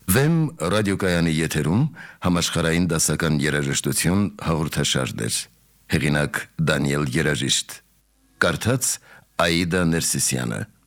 Վեմ ռադիոկայանի եթերում համաշխարհային դասական երաժշտություն հաղորդաշարն էր։ Հեղինակ Դանիել Երաժիշտ, կարդաց Աիդա Ներսիսյանը։